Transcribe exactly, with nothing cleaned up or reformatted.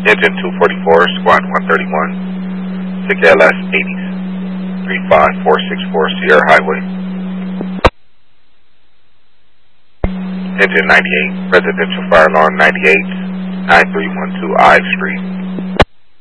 Engine two forty-four, Squad one thirty-one, six L S eighty, three five four six four Sierra Highway. Engine ninety-eight, Residential Fire Alarm ninety-eight, nine three one two Ives Street.